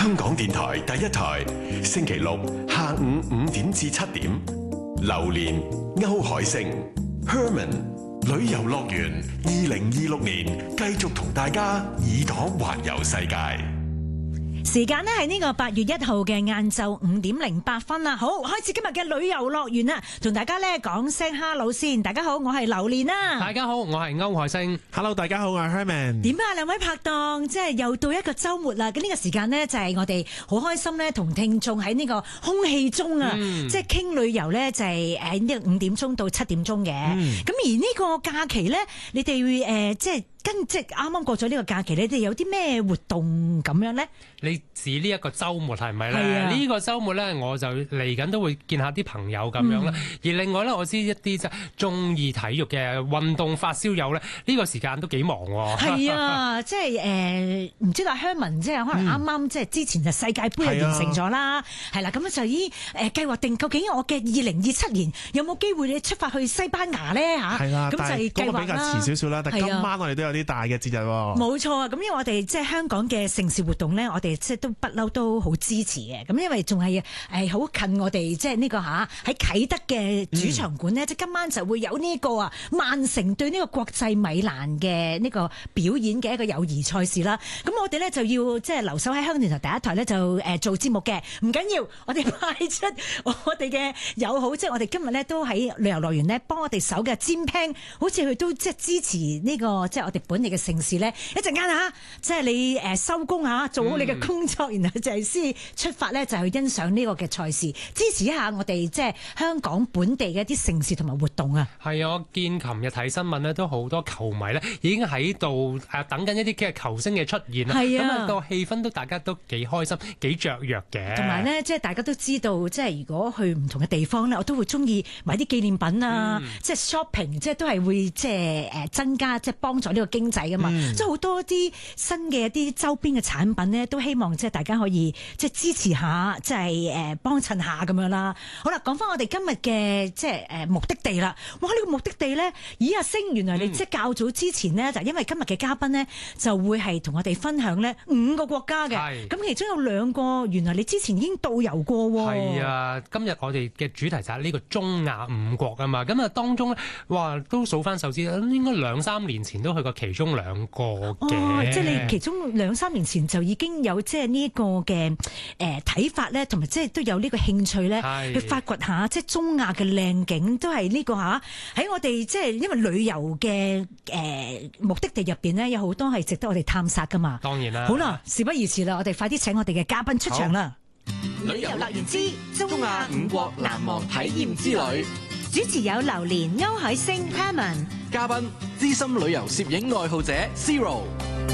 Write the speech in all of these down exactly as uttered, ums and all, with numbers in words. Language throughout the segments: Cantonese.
香港電台第一台，星期六下午五點至七點，榴蓮歐海星 Herman 旅遊樂園二零二六年繼續同大家耳朵環遊世界。 時間呢係呢個八月一號嘅晏晝五點零八分啦。好，開始今日嘅旅遊樂園啦，同大家咧講聲 hello 先。大家好，我係榴蓮啦。 大家好，我係歐海星。 Hello， 大家好，我係 Herman。 點啊，兩位拍檔，即係又到一個週末啦。咁呢個時間呢，就係我哋好開心咧，同聽眾喺呢個空氣中啊，嗯、即係傾旅遊咧，就係喺呢個五點鐘到七點鐘嘅。咁、嗯、而呢個假期咧，你哋會誒即係。跟即係啱啱過咗呢個假期，你哋有啲咩活動咁樣咧？ 你指呢一個週末係咪咧？呢、啊、個週末咧，我就嚟緊都會見下啲朋友咁樣啦。嗯、而另外咧，我知一啲即係中意體育嘅運動發燒友咧，呢、呢個時間都幾忙喎。係啊，即係誒，唔、呃、知道香文即係可能啱啱即係之前就世界盃又完成咗啦，係啦、啊，咁就已經誒計劃定究竟我嘅二零二七年有冇機會你出發去西班牙咧嚇？係啦，咁就係計劃啦。嗰個比較遲少少啦，但係今晚我哋都有啲大嘅節日喎，冇錯啊！咁因為我哋即係香港嘅盛事活動咧，我哋即係都不嬲都好支持嘅。咁因為仲係誒好近我哋即係呢個嚇喺啟德嘅主場館咧，即係、嗯、今晚就會有呢個啊曼城對呢個國際米蘭嘅呢個表演嘅一個友誼賽事啦。咁我哋咧就要即係留守喺香港電台第一台咧就誒做節目嘅，唔緊要，我哋派出我哋嘅友好，即係我哋今日咧都喺旅遊樂園咧幫我哋手嘅尖拼，好似佢都即係支持呢個即係我哋本地嘅城市咧，一陣間嚇，即係你誒收工嚇，做好你嘅工作，嗯、然後就係先出發咧，就去欣賞呢個嘅賽事，支持一下我哋即係香港本地嘅一啲盛事同埋活動啊！係啊，我見琴日睇新聞咧，都好多球迷咧已經喺度誒等緊一啲嘅球星嘅出現啦。係啊，咁個氣氛都大家都幾開心、幾雀躍嘅。同埋咧，即係大家都知道，即係如果去唔同嘅地方咧，我都會中意買啲紀念品啊，嗯、即係 shopping，即係都係會即係誒增加即係幫助呢個經濟。嗯、即係好多啲新嘅一啲周邊嘅產品咧，都希望即係大家可以即係支持下，即係誒幫襯下咁樣啦。好啦，講翻我哋今日嘅即係誒目的地啦。哇！呢、呢個目的地咧，咦阿星，原來你即係較早之前呢，嗯、就因為今日嘅嘉賓呢，就會係同我哋分享呢五個國家嘅。咁其中有兩個，原來你之前已經導遊過喎。係啊，今日我哋嘅主題就係呢個中亞五國啊嘛。咁啊當中咧，哇都數翻手指，應該兩三年前都去過其中兩。兩個嘅、哦，即係你其中兩三年前就已經有即係呢個嘅誒睇法咧，同埋即係都有呢個興趣咧，去發掘下即係中亞嘅靚景，都係呢個吓喺我哋即係因為旅遊嘅誒目的地入邊咧，有好多係值得我哋探索噶嘛。當然啦。好啦，事不宜遲啦，我哋快啲請我哋嘅嘉賓出場啦。 旅遊樂園之中亞五國難忘體驗之旅。 主持有榴蓮、歐海星、Herman， 嘉賓資深旅遊攝影愛好者 Zero。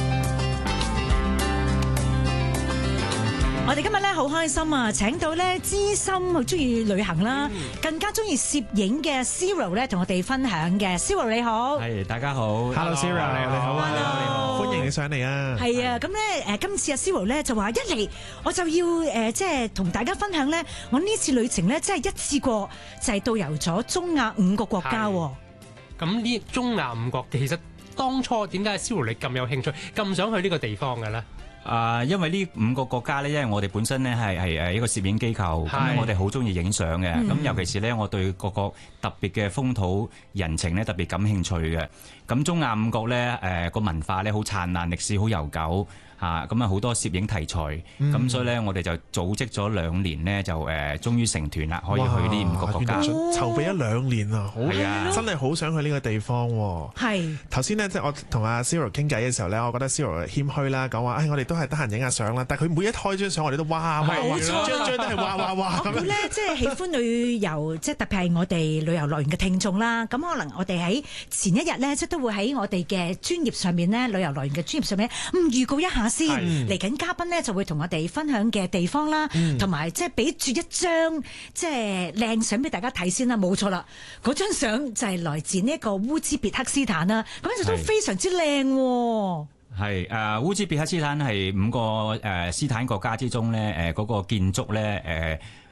我哋今日咧好開心啊！請到咧資深好中意旅行啦，嗯、更加中意攝影嘅 Zero 咧，同我哋分享嘅。Zero 你好， 係大家好 ，Hello Zero，你好，你好啊，你好，你好，歡迎你上嚟啊！係啊， 咁咧誒，今次阿 Zero 咧就話一嚟我就要誒，即係同大家分享咧，我呢次旅程咧，即係一次過就係導遊咗中亞五個國家。 咁呢中亞五國其實當初點解 Zero 你咁有興趣，咁想去呢個地方嘅咧？ 啊、呃，因為呢五個國家咧，因為我哋本身咧係係誒一個攝影機構，咁我哋好中意影相嘅，咁、嗯、尤其是咧，我對各個特別嘅風土人情咧特別感興趣嘅。咁中亞五國咧，誒個文化咧好燦爛，歷史好悠久。嚇咁啊好多攝影題材，咁、嗯、所以咧我哋就組織咗兩年呢，就誒、呃、終於成團啦，可以去呢五個國家。 籌備咗兩年啊，好啊， 真係好想去呢個地方喎。係頭先呢，即係我同阿 Zero 傾偈嘅時候咧，我覺得 Zero 謙虛啦，講話誒我哋都係得閒影下相啦。但係佢每一開張相，我哋都哇哇哇，張張都係哇哇哇。我估咧即係喜歡旅遊，即係特別係我哋旅遊樂園嘅聽眾啦。咁可能我哋喺前一日咧，即都會喺我哋嘅專頁上面咧，旅遊樂園嘅專頁上面，嗯預告一下。先嚟緊嘉賓呢，就會同我哋分享嘅地方啦，同埋即係俾住一張即係靚相俾大家睇先啦。冇錯啦，嗰張相就係來自呢一個烏茲別克斯坦啦。咁樣就都非常之靚。 係誒烏茲別克斯坦係五個誒、呃、斯坦國家之中咧誒嗰個建築咧誒。呃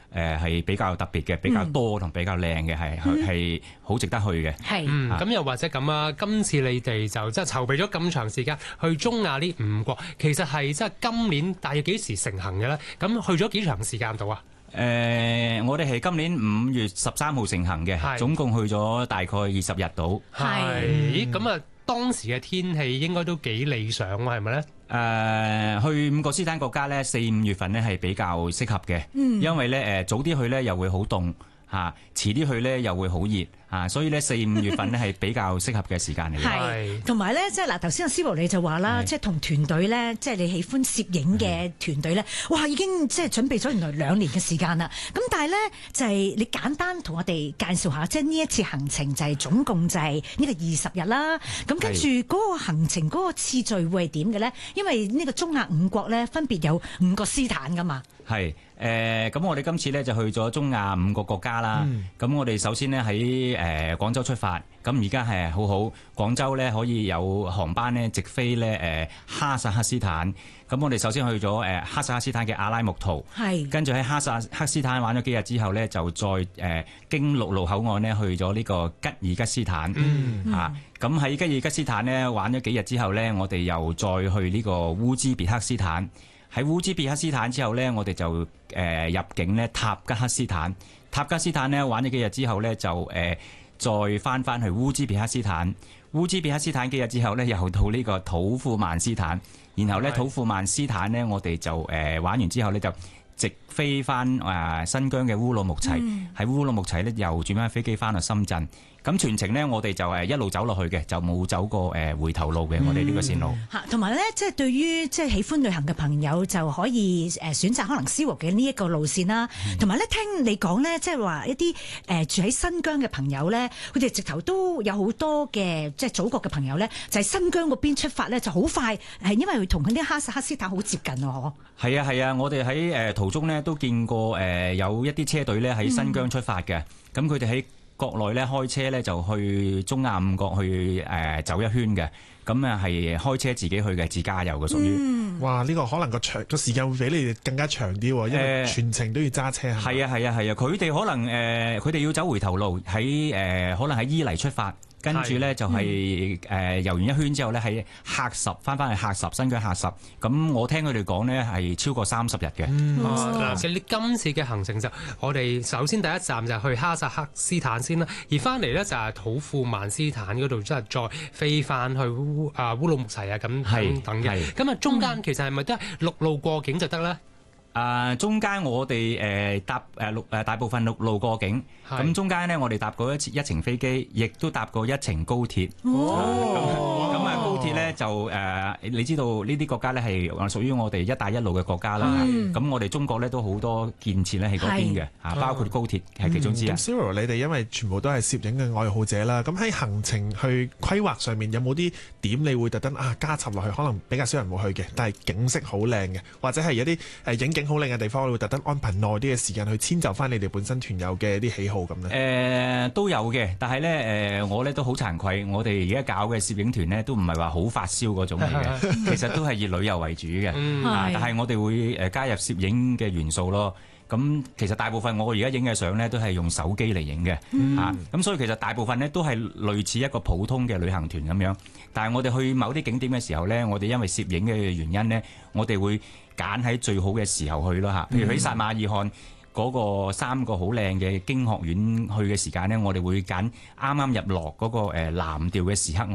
誒係比較特別嘅，比較多同比較靚嘅，係係好值得去嘅。 係， 嗯，咁又或者咁啊，今次你哋就即係籌備咗咁長時間去中亞呢五國，其實係即係今年大約幾時成行嘅咧？咁去咗幾長時間度啊？ 誒、呃，我哋係今年五月十三號成行嘅，總共去咗大概二十日度。 係，咁啊，當時嘅天氣應該都幾理想喎，係咪咧？ 誒、呃，去五個斯坦國家咧，四五月份咧係比較適合嘅，嗯、因為咧誒、呃、早啲去咧又會好凍嚇，遲啲去咧又會好熱嚇，所以咧四五月份咧係比較適合嘅時間嚟嘅。 係，同埋咧即係嗱，頭先阿 Cyril 你就話啦，即係同團隊咧，即係你喜歡攝影嘅團隊咧，哇已經即係準備咗原來兩年嘅時間啦。咁但係咧就係、是、你簡單同我哋介紹下，即係呢一次行程就係總共就係呢個二十日啦。咁跟住嗰個行程嗰個次序會係點嘅咧？因為呢個中亞五國咧分別有五個斯坦噶嘛。 係誒，咁、呃、我哋今次咧就去咗中亞五個國家啦。咁、嗯、我哋首先呢喺誒廣州出發，咁而家係好好，廣州咧可以有航班咧直飛咧誒、呃、哈薩克斯坦。咁我哋首先去咗誒、呃、哈薩克斯坦嘅阿拉木圖，係跟住喺哈薩克斯坦玩咗幾日之後咧，就再誒、呃、經陸路口岸咧去咗呢個吉爾吉斯坦。嗯，嚇咁喺吉爾吉斯坦咧玩咗幾日之後咧，我哋又再去呢個烏茲別克斯坦。喺烏茲別克斯坦之後呢，我哋就誒、呃、入境呢塔吉克斯坦。塔吉克斯坦呢玩咗幾日之後呢，就誒、呃、再翻翻去烏茲別克斯坦。烏茲別克斯坦幾日之後呢，又到呢個土庫曼斯坦。然後呢，土庫曼斯坦呢，我哋就誒、呃、玩完之後呢，就直飛翻誒、呃、新疆嘅烏魯木齊。喺烏魯木齊呢，又轉翻飛機翻去深圳。咁全程呢，我哋就誒一路走落去嘅，就冇走過誒回頭路嘅。我哋呢個線路嚇，同埋咧，即係對於即係喜歡旅行嘅朋友，就可以誒選擇可能Cyril嘅呢一個路線啦。同埋咧，聽你講咧，即係話一啲誒住喺新疆嘅朋友咧，佢哋直頭都有好多嘅即係祖國嘅朋友咧，就係新疆嗰邊出發咧，就好快係因為佢同佢啲哈薩克斯坦好接近啊！嗬。係啊係啊，我哋喺誒途中咧都見過誒有一啲車隊咧喺新疆出發嘅，咁佢哋喺國內咧開車咧就去中亞五國去誒、呃、走一圈嘅，咁啊係開車自己去嘅，自駕遊嘅屬於。嗯、哇！呢、呢個可能個長個時間會比你哋更加長啲喎，因為全程都要揸車。係啊係啊係啊，佢哋、啊啊、可能誒佢哋要走回頭路，喺誒、呃、可能喺伊犁出發。跟住咧就係誒遊完一圈之後咧喺喀什翻翻去喀什新疆喀什，咁我聽佢哋講咧係超過三十日嘅。 嗯，嗱，其實你今次嘅行程就我哋首先第一站就去哈薩克斯坦先啦，而翻嚟咧就係土庫曼斯坦嗰度，即係再飛翻去烏啊烏魯木齊啊咁等等嘅。咁啊中間其實係咪都係陸路過境就得咧？ 啊，中間我哋誒、呃、搭誒陸誒大部分陸路過境，咁中間咧我哋搭過一次一程飛機，亦都搭過一程高鐵。哦，咁啊高鐵咧就誒、呃，你知道呢啲國家咧係屬於我哋一帶一路嘅國家啦。咁、嗯、我哋中國咧都好多建設咧喺嗰邊嘅，嚇包括高鐵係其中之一。咁 Cyril 你哋因為全部都係攝影嘅愛好者啦，咁喺行程去規劃上面有冇啲點你會特登啊加插落去？可能比較少人會去嘅，但係景色好靚嘅，或者係有啲誒影景好靚嘅地方，我會特登安排耐啲嘅時間去遷就翻你哋本身團友嘅啲喜好咁咧。誒、呃、都有嘅，但係咧誒我咧都好慚愧，我哋而家搞嘅攝影團咧都唔係話好發燒嗰種嚟嘅，其實都係以旅遊為主嘅、嗯啊。但係我哋會誒加入攝影嘅元素咯。咁其實大部分我而家影嘅相咧都係用手機嚟影嘅，嗯、啊咁所以其實大部分咧都係類似一個普通嘅旅行團咁樣。但係我哋去某啲景點嘅時候咧，我哋因為攝影嘅原因咧，我哋會揀喺最好嘅時候去咯嚇。譬如喺撒馬爾罕嗰個三個好靚嘅經學院去嘅時間咧，我哋會揀啱啱入落嗰個誒藍調嘅時刻，